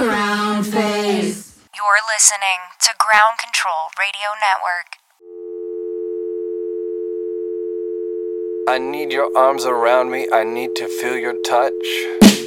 Ground Phase. You're listening to Ground Control Radio Network. I need your arms around me. I need to feel your touch.